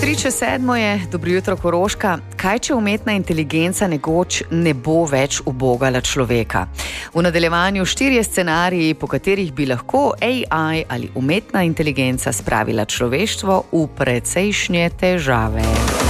3:07 je, dobro jutro Koroška. Kaj, če umetna inteligenca nekoč ne bo več ubogala človeka? V nadaljevanju 4 scenariji, po katerih bi lahko AI ali umetna inteligenca spravila človeštvo v precejšnje težave.